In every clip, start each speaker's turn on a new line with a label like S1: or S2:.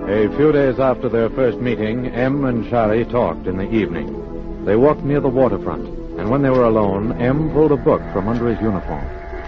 S1: A few days after their first meeting, M and Shari talked in the evening. They walked near the waterfront, and when they were alone, M pulled a book from under his uniform.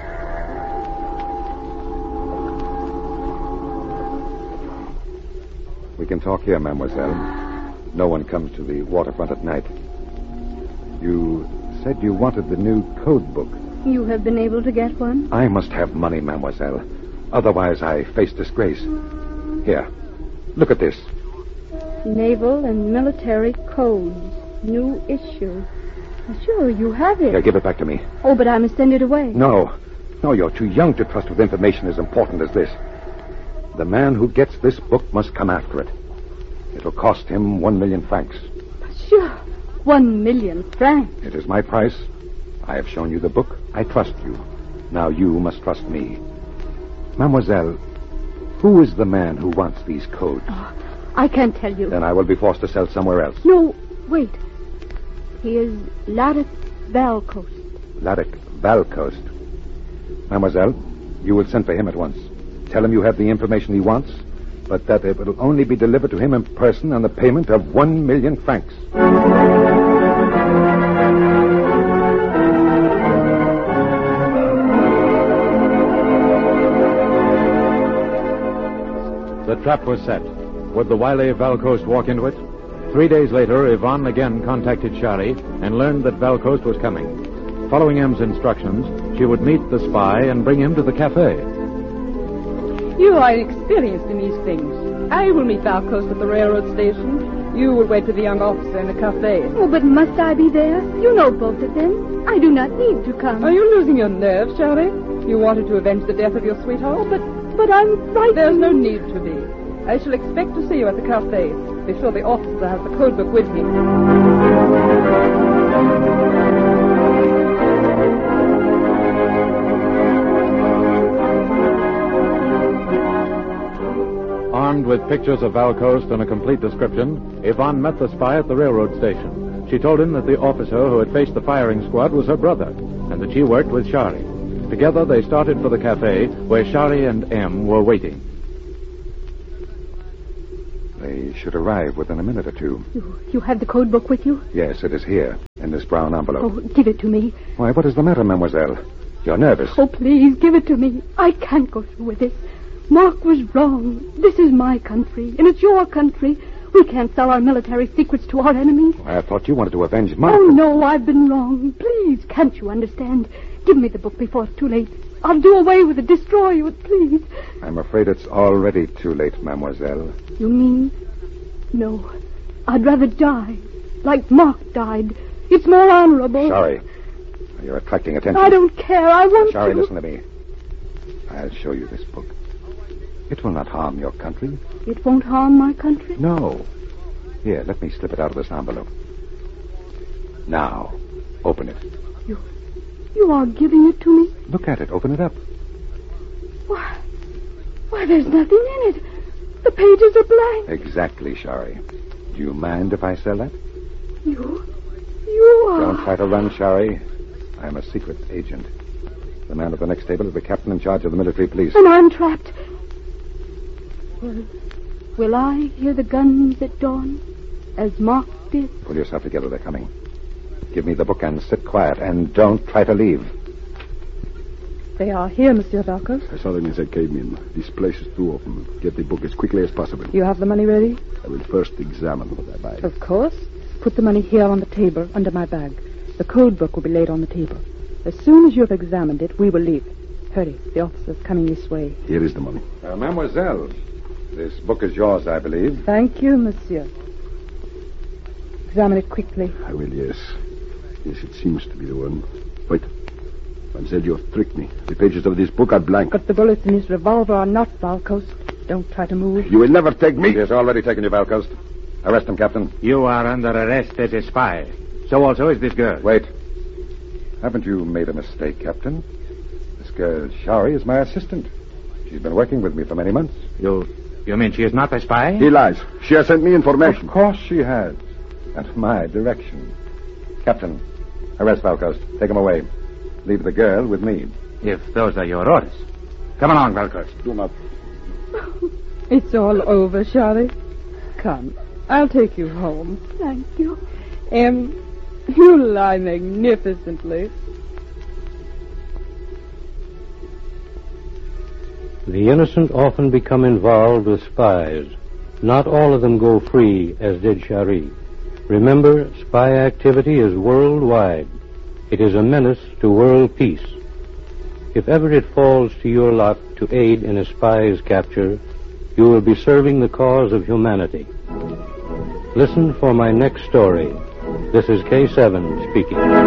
S2: We can talk here, mademoiselle. No one comes to the waterfront at night. You said you wanted the new code book.
S3: You have been able to get one?
S2: I must have money, mademoiselle. Otherwise, I face disgrace. Here, look at this.
S3: Naval and Military Codes. New issue. Sure, you have it.
S2: Here, give it back to me.
S3: Oh, but I must send it away.
S2: No, you're too young to trust with information as important as this. The man who gets this book must come after it. It'll cost him 1 million francs.
S3: Sure. 1 million francs.
S2: It is my price. I have shown you the book. I trust you. Now you must trust me. Mademoiselle, who is the man who wants these codes?
S3: Oh, I can't tell you.
S2: Then I will be forced to sell somewhere else.
S3: No, wait. He is Ladek Valcoast.
S2: Ladek Valcoast. Mademoiselle, you will send for him at once. Tell him you have the information he wants, but that it will only be delivered to him in person on the payment of 1 million francs.
S1: The trap was set. Would the wily Valcoast walk into it? 3 days later, Yvonne again contacted Shari and learned that Valcoast was coming. Following M's instructions, she would meet the spy and bring him to the cafe.
S4: You are experienced in these things. I will meet Valcoast at the railroad station. You will wait for the young officer in the cafe.
S3: Oh, but must I be there? You know both of them. I do not need to come.
S4: Are you losing your nerve, Shari? You wanted to avenge the death of your sweetheart?
S3: Oh, but I'm frightened.
S4: There's no need to be. I shall expect to see you at the cafe. Be sure the officer has the code book with him.
S1: Armed with pictures of Valcoast and a complete description, Yvonne met the spy at the railroad station. She told him that the officer who had faced the firing squad was her brother, and that she worked with Shari. Together, they started for the cafe, where Shari and M were waiting.
S2: They should arrive within a minute or two.
S3: You have the code book with you?
S2: Yes, it is here, in this brown envelope.
S3: Oh, give it to me.
S2: Why, what is the matter, mademoiselle? You're nervous.
S3: Oh, please, give it to me. I can't go through with this. Mark was wrong. This is my country, and it's your country. We can't sell our military secrets to our enemies.
S2: I thought you wanted to avenge Mark.
S3: Oh, no, I've been wrong. Please, can't you understand? Give me the book before it's too late. I'll do away with it, destroy it, please.
S2: I'm afraid it's already too late, mademoiselle.
S3: You mean? No. I'd rather die, like Mark died. It's more honorable.
S2: Sorry. You're attracting attention.
S3: I don't care. I want
S2: Sorry,
S3: to.
S2: listen to me. I'll show you this book. It will not harm your country.
S3: It won't harm my country?
S2: No. Here, let me slip it out of this envelope. Now, open it.
S3: You are giving it to me?
S2: Look at it. Open it up.
S3: Why, there's nothing in it. The pages are blank.
S2: Exactly, Shari. Do you mind if I sell that?
S3: You are...
S2: Don't try to run, Shari. I'm a secret agent. The man at the next table is the captain in charge of the military police.
S3: And I'm trapped. Will I hear the guns at dawn, as Mark did?
S2: Pull yourself together. They're coming. Give me the book and sit quiet, and don't try to leave.
S4: They are here, Monsieur Valcoast.
S5: I saw them as I came in. This place is too open. Get the book as quickly as possible.
S4: You have the money ready?
S5: I will first examine what I buy.
S4: Of course. Put the money here on the table, under my bag. The code book will be laid on the table. As soon as you have examined it, we will leave. Hurry, the officer's coming this way.
S5: Here is the money.
S2: Mademoiselle, this book is yours, I believe.
S4: Thank you, monsieur. Examine it quickly.
S5: I will, yes. Yes, it seems to be the one. Wait. Mademoiselle, you have tricked me. The pages of this book are blank.
S4: But the bullets in his revolver are not, Valcoast. Don't try to move.
S5: You will never take me.
S2: He has already taken you, Valcoast. Arrest him, Captain.
S1: You are under arrest as a spy. So also is this girl.
S2: Wait. Haven't you made a mistake, Captain? This girl, Shari, is my assistant. She's been working with me for many months.
S1: You mean she is not a spy?
S5: He lies. She has sent me information.
S2: Of course she has. And my direction. Captain, arrest Valcoast. Take him away. Leave the girl with me.
S1: If those are your orders. Come along, Valcoast.
S5: Do not.
S4: It's all over, Charlie. Come, I'll take you home.
S3: Thank you.
S4: Em, you lie magnificently.
S6: The innocent often become involved with spies. Not all of them go free, as did Shari. Remember, spy activity is worldwide. It is a menace to world peace. If ever it falls to your lot to aid in a spy's capture, you will be serving the cause of humanity. Listen for my next story. This is K7 speaking.